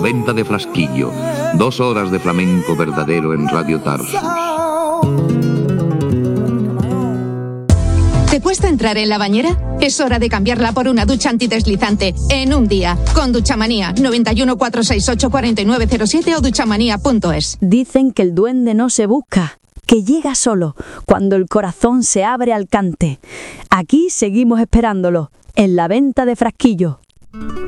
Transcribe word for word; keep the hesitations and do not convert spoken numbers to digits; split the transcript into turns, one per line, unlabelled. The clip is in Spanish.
venta de Frasquillo. Dos horas de flamenco verdadero en Radio Tarsus.
¿Te cuesta entrar en la bañera? Es hora de cambiarla por una ducha antideslizante en un día. Con Duchamanía, noventa y uno, cuatrocientos sesenta y ocho, cuarenta y nueve cero siete o duchamanía punto es.
Dicen que el duende no se busca, que llega solo, cuando el corazón se abre al cante. Aquí seguimos esperándolo, en la venta de Frasquillo.